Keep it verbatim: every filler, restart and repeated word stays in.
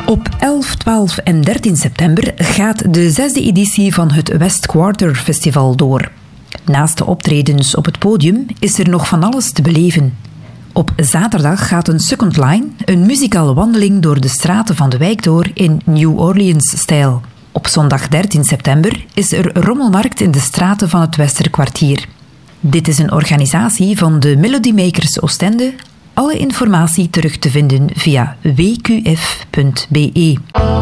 Op elf, twaalf en dertien september gaat de zesde editie van het West Quarter Festival door. Naast de optredens op het podium is er nog van alles te beleven. Op zaterdag gaat een Second Line, een muzikale wandeling door de straten van de wijk door in New Orleans-stijl. Op zondag dertien september is er rommelmarkt in de straten van het Westerkwartier. Dit is een organisatie van de Melody Makers Oostende. Alle informatie terug te vinden via w q f punt b e.